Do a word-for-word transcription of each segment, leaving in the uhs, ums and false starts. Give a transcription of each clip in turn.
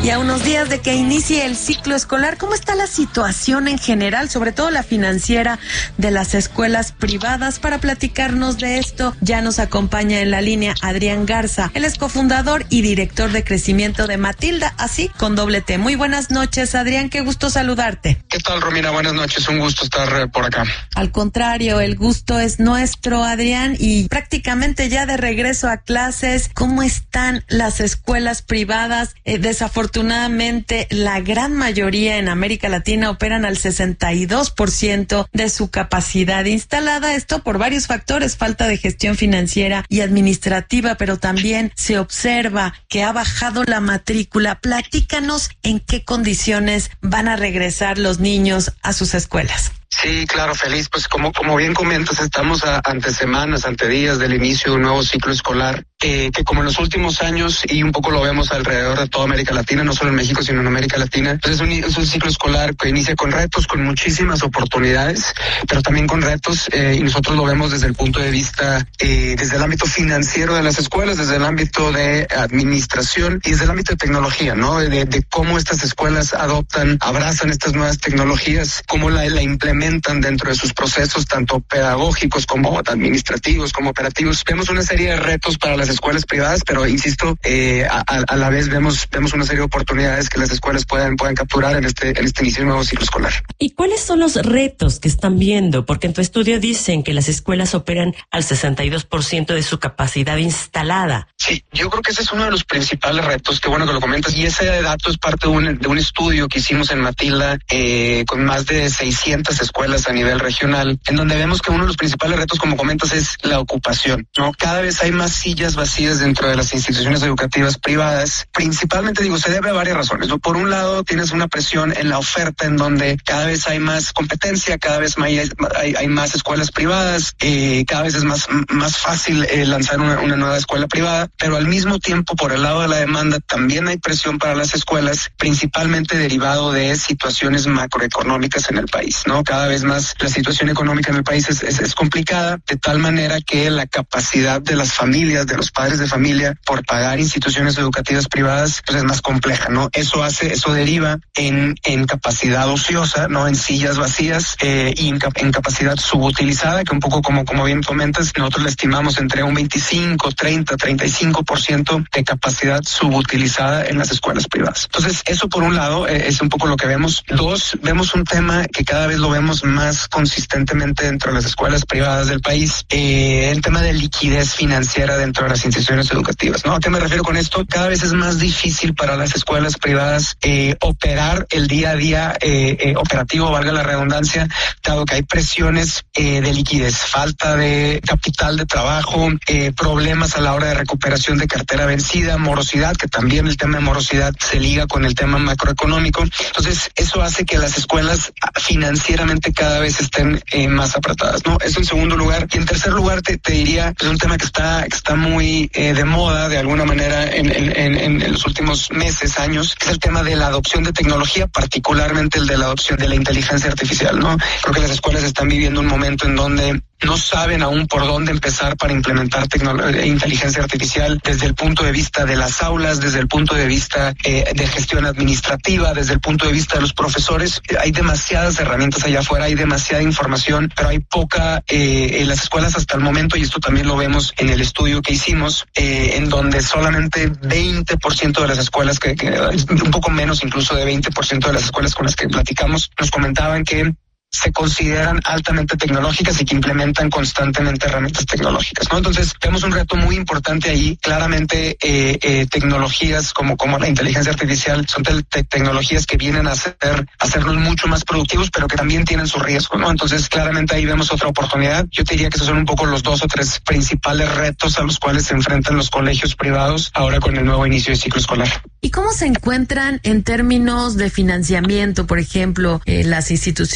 Y a unos días de que inicie el ciclo escolar, ¿cómo está la situación en general, sobre todo la financiera de las escuelas privadas? Para platicarnos de esto, ya nos acompaña en la línea Adrián Garza. Él es cofundador y director de crecimiento de Matilda, así con doble T. Muy buenas noches, Adrián, qué gusto saludarte. ¿Qué tal, Romina? Buenas noches, un gusto estar por acá. Al contrario, el gusto es nuestro, Adrián, y prácticamente ya de regreso a clases, ¿cómo están las escuelas privadas? Eh, desafortunadamente, Afortunadamente, la gran mayoría en América Latina operan al sesenta y dos por ciento de su capacidad instalada. Esto por varios factores, falta de gestión financiera y administrativa, pero también se observa que ha bajado la matrícula. Platícanos en qué condiciones van a regresar los niños a sus escuelas. Sí, claro, feliz. Pues como como bien comentas, estamos a, ante semanas, ante días del inicio de un nuevo ciclo escolar, eh, que como en los últimos años, y un poco lo vemos alrededor de toda América Latina, no solo en México, sino en América Latina, pues es un, es un ciclo escolar que inicia con retos, con muchísimas oportunidades, pero también con retos, eh, y nosotros lo vemos desde el punto de vista, eh, desde el ámbito financiero de las escuelas, desde el ámbito de administración y desde el ámbito de tecnología, ¿no? De, de cómo estas escuelas adoptan, abrazan estas nuevas tecnologías, cómo la, la implementan dentro de sus procesos, tanto pedagógicos como administrativos, como operativos. Vemos una serie de retos para las escuelas privadas, pero insisto, eh, a, a la vez vemos vemos una serie de oportunidades que las escuelas puedan puedan capturar en este en este inicio de un nuevo ciclo escolar. ¿Y cuáles son los retos que están viendo? Porque en tu estudio dicen que las escuelas operan al sesenta y dos por ciento de su capacidad instalada. Sí, yo creo que ese es uno de los principales retos, qué bueno que lo comentas, y ese dato es parte de un, de un estudio que hicimos en Matilda eh, con más de seiscientas escuelas a nivel regional, en donde vemos que uno de los principales retos, como comentas, es la ocupación, ¿no? Cada vez hay más sillas vacías dentro de las instituciones educativas privadas, principalmente, digo, se debe a varias razones, ¿no? Por un lado, tienes una presión en la oferta, en donde cada vez hay más competencia, cada vez hay, hay, hay más escuelas privadas, eh, cada vez es más, más fácil eh, lanzar una, una nueva escuela privada, pero al mismo tiempo, por el lado de la demanda, también hay presión para las escuelas, principalmente derivado de situaciones macroeconómicas en el país, ¿no? Cada vez más la situación económica en el país es, es, es complicada, de tal manera que la capacidad de las familias, de los padres de familia, por pagar instituciones educativas privadas, pues es más compleja, ¿no? Eso hace, eso deriva en, en capacidad ociosa, ¿no? En sillas vacías eh, y en, en capacidad subutilizada, que un poco como, como bien comentas, nosotros le estimamos entre un veinticinco, treinta, treinta y cinco por ciento de capacidad subutilizada en las escuelas privadas. Entonces, eso por un lado eh, es un poco lo que vemos. Dos, vemos un tema que cada vez lo vemos más consistentemente dentro de las escuelas privadas del país, eh, el tema de liquidez financiera dentro de las instituciones educativas, ¿no? ¿A qué me refiero con esto? Cada vez es más difícil para las escuelas privadas eh, operar el día a día eh, eh, operativo, valga la redundancia, dado que hay presiones eh, de liquidez, falta de capital de trabajo, eh, problemas a la hora de recuperación de cartera vencida, morosidad, que también el tema de morosidad se liga con el tema macroeconómico. Entonces, eso hace que las escuelas financieramente cada vez estén eh, más apretadas, ¿no? Eso en segundo lugar. Y en tercer lugar, te, te diría, es un tema que está que está muy eh, de moda, de alguna manera, en, en, en, en los últimos meses, años, que es el tema de la adopción de tecnología, particularmente el de la adopción de la inteligencia artificial, ¿no? Creo que las escuelas están viviendo un momento en donde no saben aún por dónde empezar para implementar inteligencia artificial desde el punto de vista de las aulas, desde el punto de vista eh, de gestión administrativa, desde el punto de vista de los profesores. Hay demasiadas herramientas allá afuera, hay demasiada información, pero hay poca eh, en las escuelas hasta el momento, y esto también lo vemos en el estudio que hicimos, eh, en donde solamente veinte por ciento de las escuelas, que, que un poco menos incluso de veinte por ciento de las escuelas con las que platicamos, nos comentaban que se consideran altamente tecnológicas y que implementan constantemente herramientas tecnológicas, ¿no? Entonces, tenemos un reto muy importante ahí. Claramente, eh, eh, tecnologías como, como la inteligencia artificial son te te tecnologías que vienen a hacer, a hacernos mucho más productivos, pero que también tienen su riesgo, ¿no? Entonces, claramente ahí vemos otra oportunidad. Yo te diría que esos son un poco los dos o tres principales retos a los cuales se enfrentan los colegios privados ahora con el nuevo inicio de ciclo escolar. ¿Y cómo se encuentran en términos de financiamiento, por ejemplo, eh, las instituciones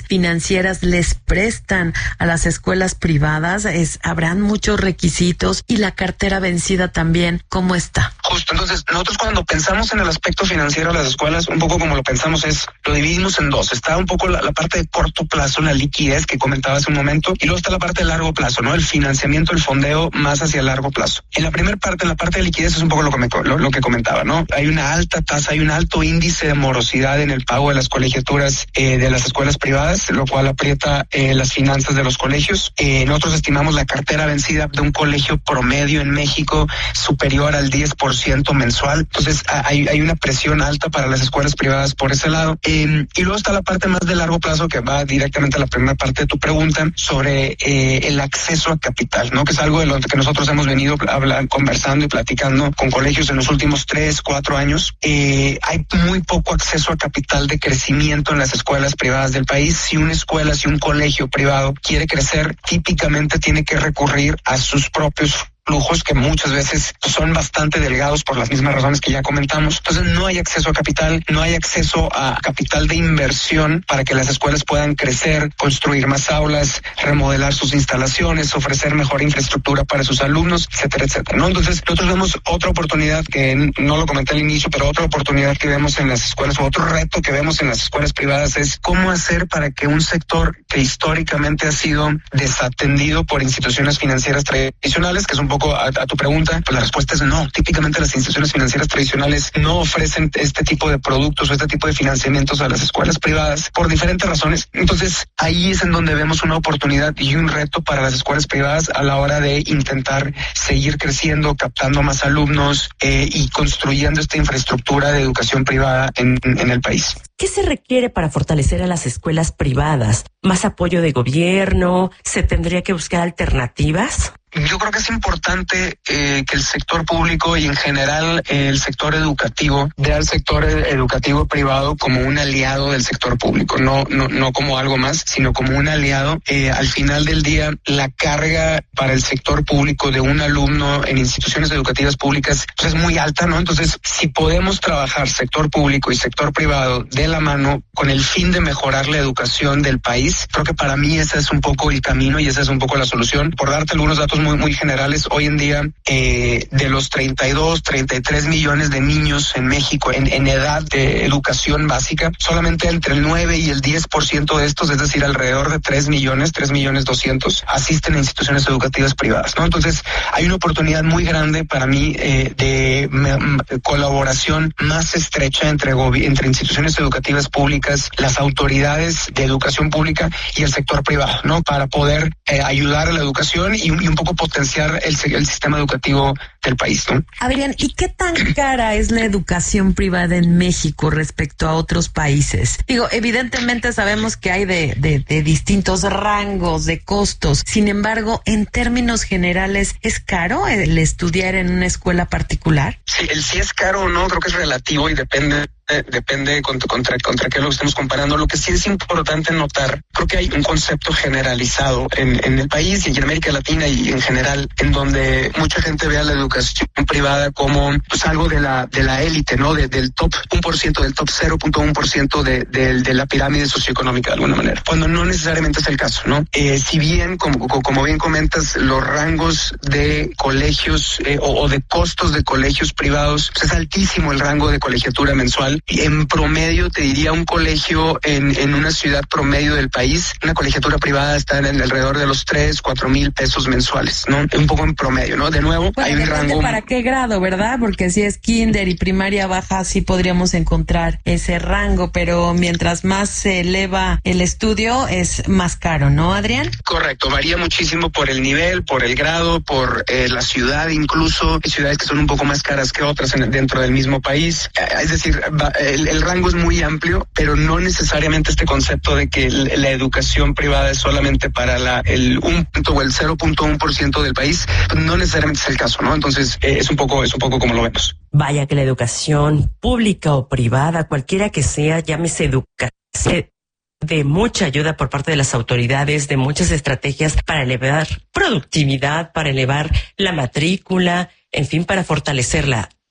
financieras les prestan a las escuelas privadas? Es, ¿habrán muchos requisitos? Y la cartera vencida también, ¿cómo está? Justo, entonces nosotros cuando pensamos en el aspecto financiero de las escuelas, un poco como lo pensamos es, lo dividimos en dos. Está un poco la, la parte de corto plazo, la liquidez que comentaba hace un momento, y luego está la parte de largo plazo, ¿no? El financiamiento, el fondeo más hacia el largo plazo. En la primera parte, en la parte de liquidez es un poco lo que, me, lo, lo que comentaba, ¿no? Hay una alta tasa, hay un alto índice de morosidad en el pago de las colegiaturas eh, de las escuelas privadas, lo cual aprieta eh, las finanzas de los colegios. Eh, nosotros estimamos la cartera vencida de un colegio promedio en México superior al diez por ciento mensual. Entonces hay, hay una presión alta para las escuelas privadas por ese lado. Eh, y luego está la parte más de largo plazo que va directamente a la primera parte de tu pregunta sobre eh, el acceso a capital, ¿no? Que es algo de lo que nosotros hemos venido hablando, conversando y platicando con colegios en los últimos tres, cuatro años. Eh, hay muy poco acceso a capital de crecimiento en las escuelas privadas del país. Si una escuela, si un colegio privado quiere crecer, típicamente tiene que recurrir a sus propios flujos que muchas veces son bastante delgados por las mismas razones que ya comentamos. Entonces no hay acceso a capital, no hay acceso a capital de inversión para que las escuelas puedan crecer, construir más aulas, remodelar sus instalaciones, ofrecer mejor infraestructura para sus alumnos, etcétera, etcétera, ¿no? Entonces nosotros vemos otra oportunidad que no lo comenté al inicio, pero otra oportunidad que vemos en las escuelas, o otro reto que vemos en las escuelas privadas es cómo hacer para que un sector que históricamente ha sido desatendido por instituciones financieras tradicionales, que es un poco A, a tu pregunta, pues la respuesta es no. Típicamente las instituciones financieras tradicionales no ofrecen este tipo de productos o este tipo de financiamientos a las escuelas privadas por diferentes razones. Entonces ahí es en donde vemos una oportunidad y un reto para las escuelas privadas a la hora de intentar seguir creciendo, captando más alumnos eh, y construyendo esta infraestructura de educación privada en, en el país. ¿Qué se requiere para fortalecer a las escuelas privadas? ¿Más apoyo de gobierno? ¿Se tendría que buscar alternativas? Yo creo que es importante eh, que el sector público y en general eh, el sector educativo vea al sector educativo privado como un aliado del sector público, no no no como algo más, sino como un aliado. Eh, al final del día, la carga para el sector público de un alumno en instituciones educativas públicas pues, es muy alta, ¿no? Entonces, si podemos trabajar sector público y sector privado de la mano con el fin de mejorar la educación del país, creo que para mí ese es un poco el camino y esa es un poco la solución. Por darte algunos datos muy muy generales, hoy en día eh, de los treinta y dos, treinta y tres millones de niños en México en, en edad de educación básica, solamente entre el nueve y el diez por ciento de estos, es decir, alrededor de tres millones, tres millones doscientos, asisten a instituciones educativas privadas, ¿no? Entonces hay una oportunidad muy grande para mí eh, de me, colaboración más estrecha entre, entre instituciones educativas públicas, las autoridades de educación pública y el sector privado, ¿no? Para poder eh, ayudar a la educación y, y un poco potenciar el, el sistema educativo del país, ¿no? Adrián, ¿y qué tan cara es la educación privada en México respecto a otros países? Digo, evidentemente sabemos que hay de, de, de distintos rangos de costos. Sin embargo, en términos generales, ¿es caro el estudiar en una escuela particular? Sí, el si es caro o no, creo que es relativo y depende Eh, depende contra, contra, contra qué lo estemos comparando. Lo que sí es importante notar, creo que hay un concepto generalizado en, en el país y en América Latina y en general, en donde mucha gente ve a la educación privada como pues algo de la de la élite, ¿no? De, del top uno por ciento, del top cero punto uno por ciento de, de, de la pirámide socioeconómica de alguna manera, cuando no necesariamente es el caso, ¿no? Eh, si bien, como, como bien comentas, los rangos de colegios eh, o, o de costos de colegios privados, pues es altísimo el rango de colegiatura mensual. En promedio, te diría, un colegio en, en una ciudad promedio del país, una colegiatura privada está en el alrededor de los tres, cuatro mil pesos mensuales, ¿no? Un poco en promedio, ¿no? De nuevo, bueno, hay un rango. ¿Para qué grado, verdad? Porque si es kinder y primaria baja, sí podríamos encontrar ese rango, pero mientras más se eleva el estudio, es más caro, ¿no, Adrián? Correcto, varía muchísimo por el nivel, por el grado, por eh, la ciudad incluso. Hay ciudades que son un poco más caras que otras en, dentro del mismo país. Eh, es decir, va, El, el rango es muy amplio, pero no necesariamente este concepto de que el, la educación privada es solamente para la, el un punto o el cero punto uno por ciento del país, no necesariamente es el caso, ¿no? Entonces eh, es un poco es un poco como lo vemos. Vaya que la educación pública o privada, cualquiera que sea, llámese educación, de mucha ayuda por parte de las autoridades, de muchas estrategias para elevar productividad, para elevar la matrícula, en fin, para fortalecerla.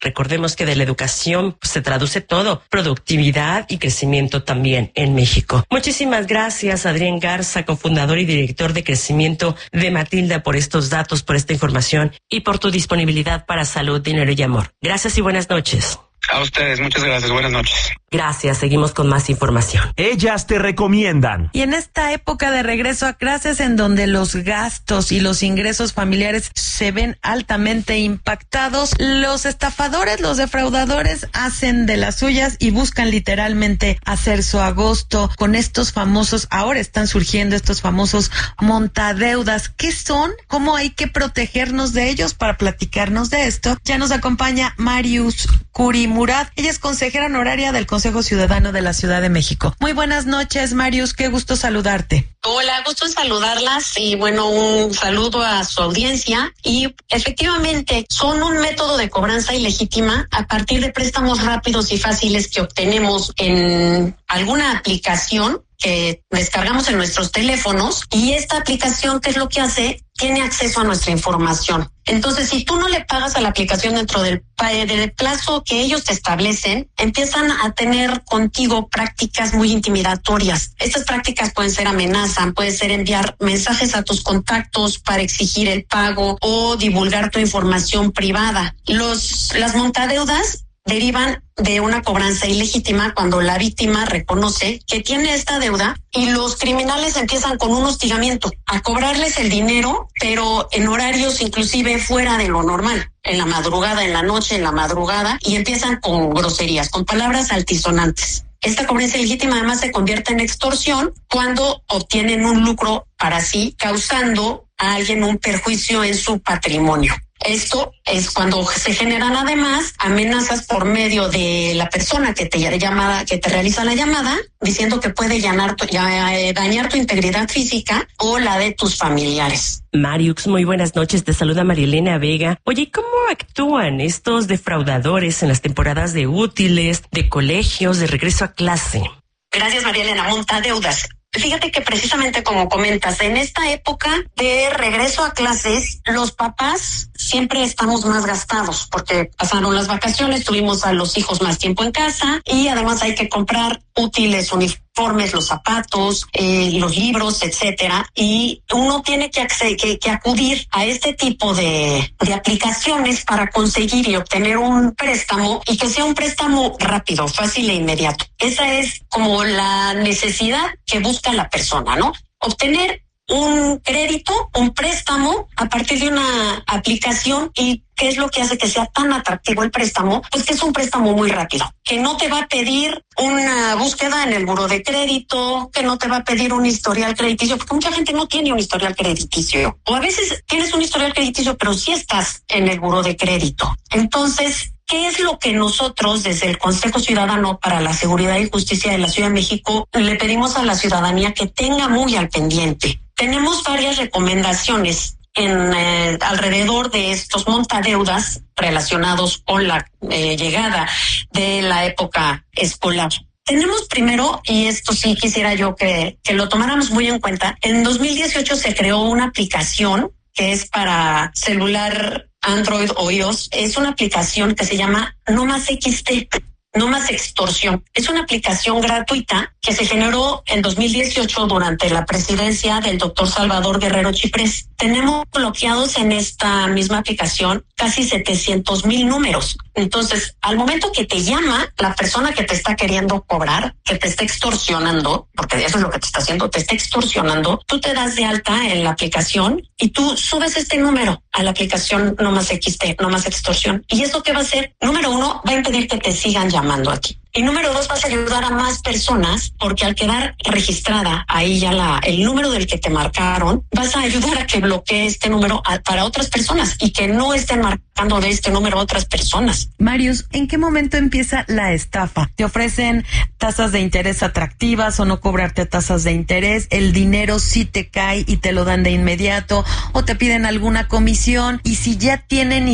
Recordemos que de la educación pues, se traduce todo, productividad y crecimiento también en México. Muchísimas gracias, Adrián Garza, cofundador y director de crecimiento de Matilda, por estos datos, por esta información y por tu disponibilidad para salud, dinero y amor. Gracias y buenas noches. A ustedes, muchas gracias. Buenas noches. Gracias, seguimos con más información. Ellas te recomiendan. Y en esta época de regreso a clases en donde los gastos y los ingresos familiares se ven altamente impactados, los estafadores, los defraudadores hacen de las suyas y buscan literalmente hacer su agosto con estos famosos, ahora están surgiendo estos famosos montadeudas. ¿Qué son? ¿Cómo hay que protegernos de ellos? Para platicarnos de esto, ya nos acompaña Marius Curi Murad. Ella es consejera honoraria del Consejo Ciudadano de la Ciudad de México. Muy buenas noches, Marius. Qué gusto saludarte. Hola, gusto en saludarlas y bueno, un saludo a su audiencia. Y efectivamente son un método de cobranza ilegítima a partir de préstamos rápidos y fáciles que obtenemos en alguna aplicación que descargamos en nuestros teléfonos, y esta aplicación, ¿qué es lo que hace? Tiene acceso a nuestra información. Entonces, si tú no le pagas a la aplicación dentro del, del plazo que ellos te establecen, empiezan a tener contigo prácticas muy intimidatorias. Estas prácticas pueden ser amenazas, puede ser enviar mensajes a tus contactos para exigir el pago o divulgar tu información privada. Los, las montadeudas derivan de una cobranza ilegítima cuando la víctima reconoce que tiene esta deuda y los criminales empiezan con un hostigamiento a cobrarles el dinero, pero en horarios inclusive fuera de lo normal, en la madrugada, en la noche, en la madrugada, y empiezan con groserías, con palabras altisonantes. Esta cobranza ilegítima además se convierte en extorsión cuando obtienen un lucro para sí, causando a alguien un perjuicio en su patrimonio. Esto es cuando se generan además amenazas por medio de la persona que te llama, que te realiza la llamada, diciendo que puede dañar tu, dañar tu integridad física o la de tus familiares. Mariux, muy buenas noches. Te saluda Marielena Vega. Oye, ¿cómo actúan estos defraudadores en las temporadas de útiles, de colegios, de regreso a clase? Gracias, Marielena. Montadeudas. Fíjate que precisamente como comentas, en esta época de regreso a clases, los papás siempre estamos más gastados porque pasaron las vacaciones, tuvimos a los hijos más tiempo en casa y además hay que comprar útiles, uniformes, los zapatos, eh, los libros, etcétera. Y uno tiene que, acceder, que, que acudir a este tipo de, de aplicaciones para conseguir y obtener un préstamo y que sea un préstamo rápido, fácil e inmediato. Esa es como la necesidad que busca la persona, ¿no? Obtener un crédito, un préstamo a partir de una aplicación. ¿Y qué es lo que hace que sea tan atractivo el préstamo? Pues que es un préstamo muy rápido, que no te va a pedir una búsqueda en el buró de crédito, que no te va a pedir un historial crediticio, porque mucha gente no tiene un historial crediticio, o a veces tienes un historial crediticio pero sí estás en el buró de crédito. Entonces, ¿qué es lo que nosotros desde el Consejo Ciudadano para la Seguridad y Justicia de la Ciudad de México le pedimos a la ciudadanía que tenga muy al pendiente? Tenemos varias recomendaciones en eh, alrededor de estos montadeudas relacionados con la eh, llegada de la época escolar. Tenemos primero, y esto sí quisiera yo que, que lo tomáramos muy en cuenta, en dos mil dieciocho se creó una aplicación que es para celular Android o iOS. Es una aplicación que se llama No Más X T, No Más Extorsión. Es una aplicación gratuita que se generó en dos mil dieciocho durante la presidencia del doctor Salvador Guerrero Chiprés. Tenemos bloqueados en esta misma aplicación casi setecientos mil números. Entonces, al momento que te llama la persona que te está queriendo cobrar, que te está extorsionando, porque eso es lo que te está haciendo, te está extorsionando, tú te das de alta en la aplicación y tú subes este número a la aplicación No Más X T, No Más Extorsión. ¿Y eso qué va a hacer? Número uno, va a impedir que te sigan llamando aquí. Y número dos, vas a ayudar a más personas porque al quedar registrada ahí ya la el número del que te marcaron, vas a ayudar a que bloquee este número a, para otras personas y que no estén marcando de este número a otras personas. Marius, ¿en qué momento empieza la estafa? ¿Te ofrecen tasas de interés atractivas o no cobrarte tasas de interés? ¿El dinero sí te cae y te lo dan de inmediato o te piden alguna comisión? Y si ya tienen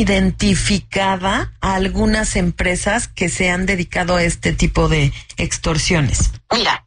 identificada a algunas empresas que se han dedicado a este tipo de extorsiones. Mira,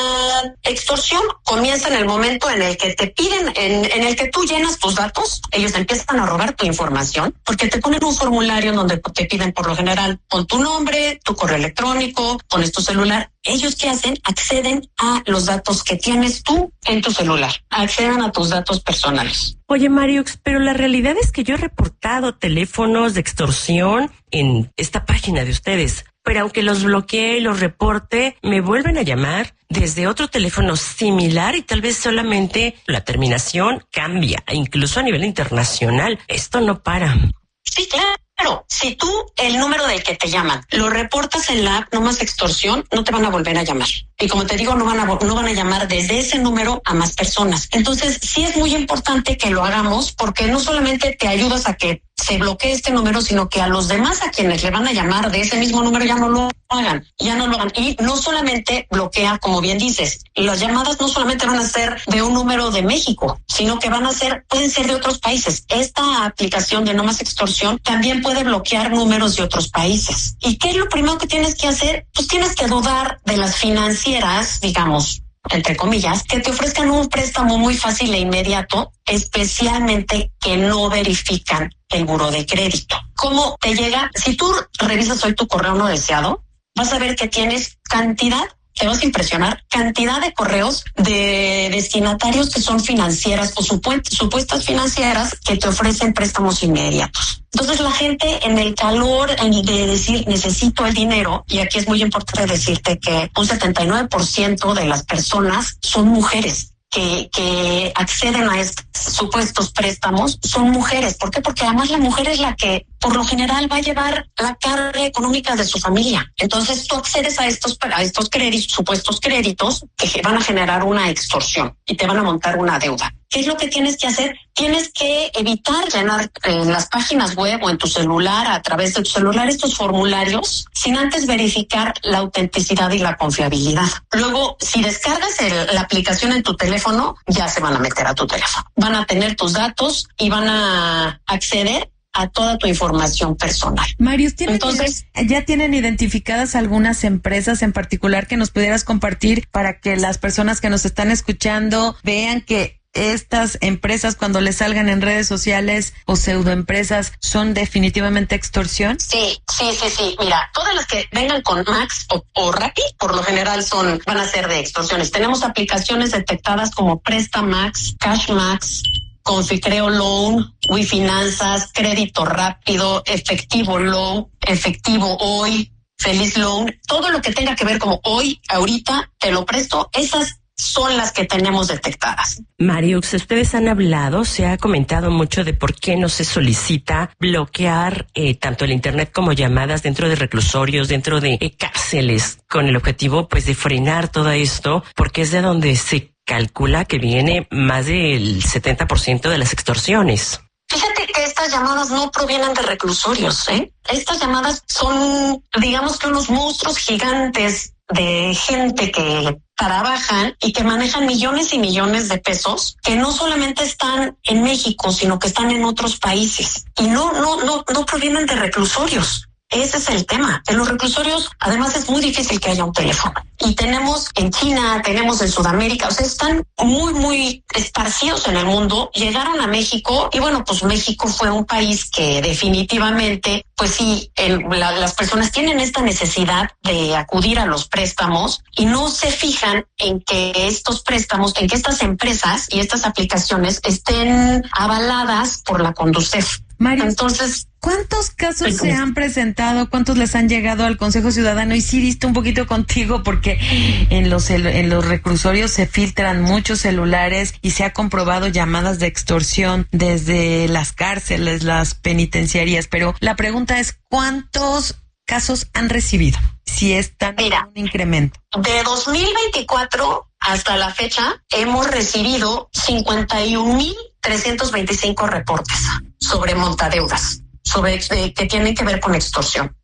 la extorsión comienza en el momento en el que te piden, en, en el que tú llenas tus datos, ellos empiezan a robar tu información, porque te ponen un formulario en donde te piden por lo general, pon tu nombre, tu correo electrónico, pones tu celular. Ellos ¿qué hacen? Acceden a los datos que tienes tú en tu celular, acceden a tus datos personales. Oye, Mariux, pero la realidad es que yo he reportado teléfonos de extorsión en esta página de ustedes, pero aunque los bloqueé y los reporte, me vuelven a llamar desde otro teléfono similar y tal vez solamente la terminación cambia, incluso a nivel internacional. Esto no para. Sí, claro. Si tú el número del que te llaman lo reportas en la app No Más Extorsión, no te van a volver a llamar. Y como te digo, no van a no van a llamar desde ese número a más personas. Entonces, sí es muy importante que lo hagamos, porque no solamente te ayudas a que se bloquee este número, sino que a los demás a quienes le van a llamar de ese mismo número ya no lo hagan, ya no lo hagan. Y no solamente bloquea, como bien dices, las llamadas no solamente van a ser de un número de México, sino que van a ser, pueden ser de otros países. Esta aplicación de No Más Extorsión también puede bloquear números de otros países. ¿Y qué es lo primero que tienes que hacer? Pues tienes que dudar de las financieras, digamos, entre comillas, que te ofrezcan un préstamo muy fácil e inmediato, especialmente que no verifican el buró de crédito. ¿Cómo te llega? Si tú revisas hoy tu correo no deseado, vas a ver que tienes cantidad, te vas a impresionar, cantidad de correos de destinatarios que son financieras o supuestas financieras que te ofrecen préstamos inmediatos. Entonces la gente, en el calor de decir necesito el dinero, y aquí es muy importante decirte que un setenta y nueve por ciento de las personas son mujeres que, que acceden a estos supuestos préstamos, son mujeres. ¿Por qué? Porque además la mujer es la que por lo general va a llevar la carga económica de su familia. Entonces tú accedes a estos, a estos créditos, supuestos créditos que van a generar una extorsión y te van a montar una deuda. ¿Qué es lo que tienes que hacer? Tienes que evitar llenar en las páginas web o en tu celular, a través de tu celular, estos formularios sin antes verificar la autenticidad y la confiabilidad. Luego, si descargas el, la aplicación en tu teléfono, ya se van a meter a tu teléfono. Van a tener tus datos y van a acceder a toda tu información personal. Marius, ¿tienen Entonces, ya tienen identificadas algunas empresas en particular que nos pudieras compartir para que las personas que nos están escuchando vean que estas empresas, cuando les salgan en redes sociales o pseudoempresas, son definitivamente extorsión? Sí, sí, sí, sí. Mira, todas las que vengan con Max o, o Rappi, por lo general son, van a ser de extorsiones. Tenemos aplicaciones detectadas como Prestamax, Cashmax, Conficreo Loan, WeFinanzas, Crédito Rápido, Efectivo Loan, Efectivo Hoy, Feliz Loan. Todo lo que tenga que ver como hoy, ahorita, te lo presto, esas son las que tenemos detectadas. Mariux, ustedes han hablado, se ha comentado mucho de por qué no se solicita bloquear eh, tanto el internet como llamadas dentro de reclusorios, dentro de eh, cárceles, con el objetivo pues de frenar todo esto, porque es de donde se calcula que viene más del setenta por ciento de las extorsiones. Fíjate que estas llamadas no provienen de reclusorios, ¿eh? Estas llamadas son, digamos que unos monstruos gigantes de gente que trabajan y que manejan millones y millones de pesos, que no solamente están en México, sino que están en otros países. Y no, no, no, no provienen de reclusorios. Ese es el tema. En los reclusorios, además, es muy difícil que haya un teléfono. Y tenemos en China, tenemos en Sudamérica, o sea, están muy, muy esparcidos en el mundo. Llegaron a México y bueno, pues México fue un país que definitivamente, pues sí, el, la, las personas tienen esta necesidad de acudir a los préstamos y no se fijan en que estos préstamos, en que estas empresas y estas aplicaciones estén avaladas por la Conducef. Mario, entonces, ¿cuántos casos se han presentado? ¿Cuántos les han llegado al Consejo Ciudadano? Y sí, diste un poquito contigo porque en los en los reclusorios se filtran muchos celulares y se ha comprobado llamadas de extorsión desde las cárceles, las penitenciarías. Pero la pregunta es, ¿cuántos casos han recibido? Si están en un incremento. De dos mil veinticuatro hasta la fecha, hemos recibido cincuenta y un mil trescientos veinticinco reportes sobre montadeudas, sobre eh, que tienen que ver con extorsión.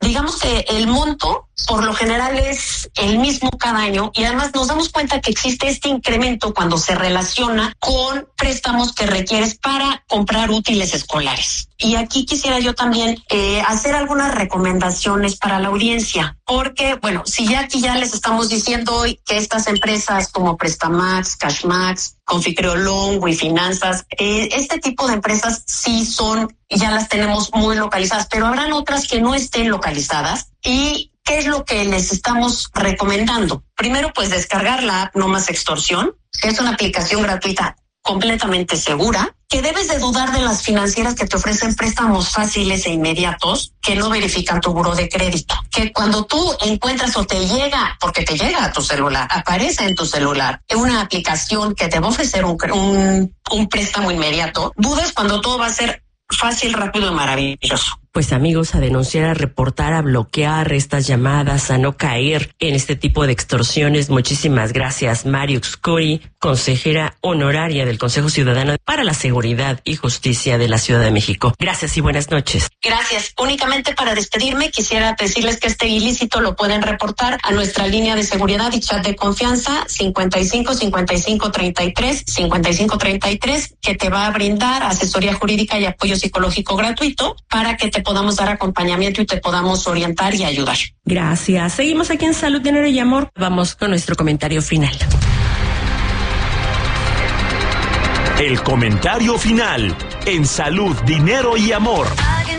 digamos que el monto por lo general es el mismo cada año y además nos damos cuenta que existe este incremento cuando se relaciona con préstamos que requieres para comprar útiles escolares. Y aquí quisiera yo también eh, hacer algunas recomendaciones para la audiencia, porque, bueno, si ya aquí ya les estamos diciendo hoy que estas empresas como Prestamax, Cashmax, Conficreolón, Wifinanzas, eh, este tipo de empresas sí son, ya las tenemos muy localizadas, pero habrán otras que no estén localizadas. ¿Y qué es lo que les estamos recomendando? Primero, pues descargar la app No Más Extorsión, que es una aplicación gratuita completamente segura, que debes de dudar de las financieras que te ofrecen préstamos fáciles e inmediatos que no verifican tu buró de crédito. Que cuando tú encuentras o te llega, porque te llega a tu celular, aparece en tu celular una aplicación que te va a ofrecer un, un, un préstamo inmediato, dudes cuando todo va a ser fácil, rápido y maravilloso. Pues amigos, a denunciar, a reportar, a bloquear estas llamadas, a no caer en este tipo de extorsiones. Muchísimas gracias, Mario Xcuri, consejera honoraria del Consejo Ciudadano para la Seguridad y Justicia de la Ciudad de México. Gracias y buenas noches. Gracias. Únicamente para despedirme, quisiera decirles que este ilícito lo pueden reportar a nuestra línea de seguridad y chat de confianza cincuenta y cinco cincuenta y cinco treinta y tres cincuenta y cinco treinta y tres, que te va a brindar asesoría jurídica y apoyo psicológico gratuito para que te podamos dar acompañamiento y te podamos orientar y ayudar. Gracias. Seguimos aquí en Salud, Dinero y Amor. Vamos con nuestro comentario final. El comentario final en Salud, Dinero y Amor.